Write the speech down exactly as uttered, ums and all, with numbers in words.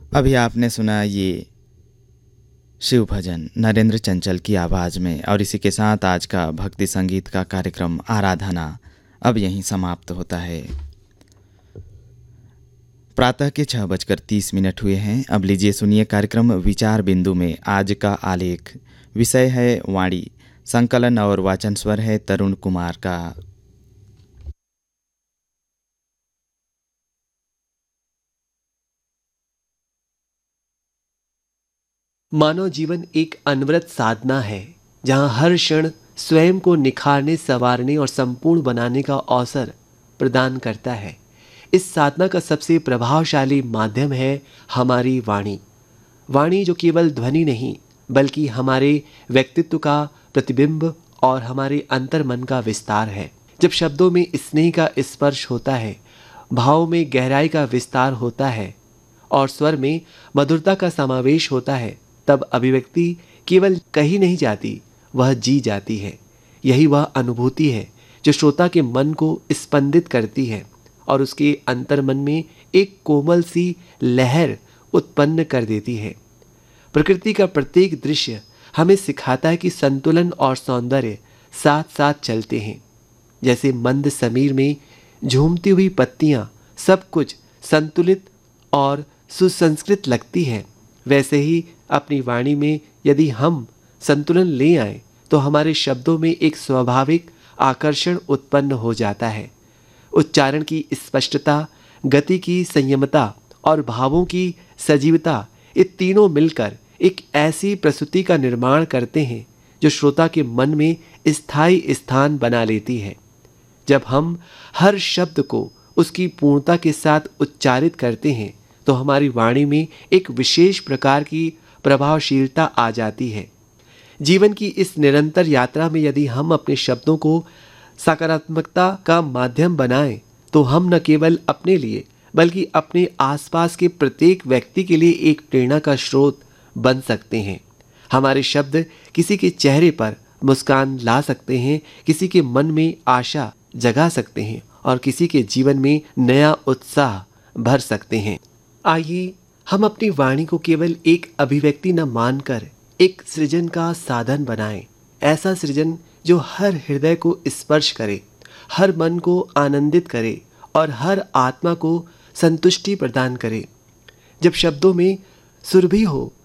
अभी आपने सुना ये शिव भजन नरेंद्र चंचल की आवाज़ में, और इसी के साथ आज का भक्ति संगीत का कार्यक्रम आराधना अब यहीं समाप्त होता है। प्रातः के छः बजकर तीस मिनट हुए हैं। अब लीजिए सुनिए कार्यक्रम विचार बिंदु में आज का आलेख। विषय है वाणी। संकलन और वाचन स्वर है तरुण कुमार का। मानव जीवन एक अनवरत साधना है जहां हर क्षण स्वयं को निखारने, संवारने और संपूर्ण बनाने का अवसर प्रदान करता है। इस साधना का सबसे प्रभावशाली माध्यम है हमारी वाणी। वाणी जो केवल ध्वनि नहीं बल्कि हमारे व्यक्तित्व का प्रतिबिंब और हमारे अंतर्मन का विस्तार है। जब शब्दों में स्नेह का स्पर्श होता है, भाव में गहराई का विस्तार होता है और स्वर में मधुरता का समावेश होता है, तब अभिव्यक्ति केवल कही नहीं जाती, वह जी जाती है। यही वह अनुभूति है जो श्रोता के मन को स्पंदित करती है और उसके अंतर्मन में एक कोमल सी लहर उत्पन्न कर देती है। प्रकृति का प्रत्येक दृश्य हमें सिखाता है कि संतुलन और सौंदर्य साथ साथ चलते हैं। जैसे मंद समीर में झूमती हुई पत्तियां सब कुछ संतुलित और सुसंस्कृत लगती है, वैसे ही अपनी वाणी में यदि हम संतुलन ले आए तो हमारे शब्दों में एक स्वाभाविक आकर्षण उत्पन्न हो जाता है। उच्चारण की स्पष्टता, गति की संयमता और भावों की सजीवता, ये तीनों मिलकर एक ऐसी प्रस्तुति का निर्माण करते हैं जो श्रोता के मन में स्थायी स्थान बना लेती है। जब हम हर शब्द को उसकी पूर्णता के साथ उच्चारित करते हैं तो हमारी वाणी में एक विशेष प्रकार की प्रभावशीलता आ जाती है। जीवन की इस निरंतर यात्रा में यदि हम अपने शब्दों को सकारात्मकता का माध्यम बनाएं तो हम न केवल अपने लिए बल्कि अपने आसपास के प्रत्येक व्यक्ति के लिए एक प्रेरणा का स्रोत बन सकते हैं। हमारे शब्द किसी के चेहरे पर मुस्कान ला सकते हैं, किसी के मन में आशा जगा सकते हैं और किसी के जीवन में नया उत्साह भर सकते हैं। आइए हम अपनी वाणी को केवल एक अभिव्यक्ति न मानकर एक सृजन का साधन बनाएं। ऐसा सृजन जो हर हृदय को स्पर्श करे, हर मन को आनंदित करे और हर आत्मा को संतुष्टि प्रदान करे। जब शब्दों में सुरभि हो